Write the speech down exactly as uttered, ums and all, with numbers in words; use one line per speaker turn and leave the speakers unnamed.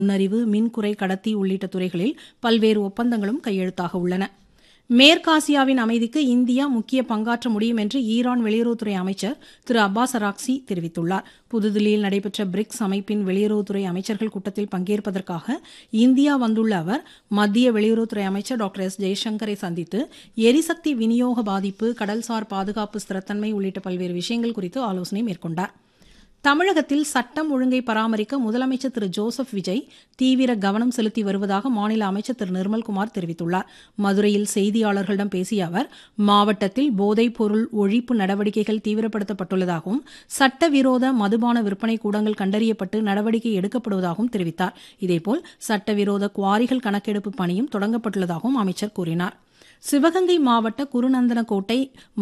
நுண்ணறிவு, மின்குறை கடத்தி உள்ளிட்ட துறைகளில் பல்வேறு ஒப்பந்தங்களும் கையெழுத்தாக உள்ளன. மேற்காசியாவின் அமைதிக்கு இந்தியா முக்கிய பங்காற்ற முடியும் என்று ஈரான் வெளியுறவுத்துறை அமைச்சர் திரு அப்பாஸ் அராக்சி தெரிவித்துள்ளார். புதுதில்லியில் நடைபெற்ற பிரிக்ஸ் அமைப்பின் வெளியுறவுத்துறை அமைச்சர்கள் கூட்டத்தில் பங்கேற்பதற்காக இந்தியா வந்துள்ள அவர் மத்திய வெளியுறவுத்துறை அமைச்சர் டாக்டர் எஸ் ஜெய்சங்கரை சந்தித்து எரிசக்தி விநியோக பாதிப்பு, கடல்சார் பாதுகாப்பு, ஸ்திரத்தன்மை உள்ளிட்ட பல்வேறு விஷயங்கள் குறித்து ஆலோசனை மேற்கொண்டார். தமிழகத்தில் சட்டம் ஒழுங்கை பராமரிக்க முதலமைச்சர் திரு ஜோசப் விஜய் தீவிர கவனம் செலுத்தி வருவதாக மாநில அமைச்சர் திரு நிர்மல்குமார் தெரிவித்துள்ளார். மதுரையில் செய்தியாளர்களிடம் பேசிய அவர் மாவட்டத்தில் போதைப் பொருள் ஒழிப்பு நடவடிக்கைகள் தீவிரப்படுத்தப்பட்டுள்ளதாகவும் சட்டவிரோத மதுபான விற்பனை கூடங்கள் கண்டறியப்பட்டு நடவடிக்கை எடுக்கப்படுவதாகவும் தெரிவித்தார். இதேபோல் சட்டவிரோத குவாரிகள் கணக்கெடுப்பு பணியும் தொடங்கப்பட்டுள்ளதாகவும் அமைச்சர் கூறினார். சிவகங்கை மாவட்ட குருநந்தனக்கோட்டை